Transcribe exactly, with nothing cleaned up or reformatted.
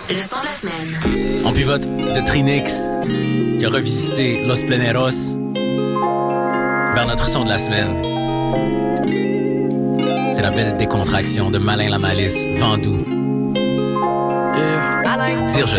Le son de la semaine. On pivote de Trinix, qui a revisité Los Pleneros vers notre son de la semaine. C'est la belle décontraction de Malin la Malice, Vendoux. Yeah. Dire je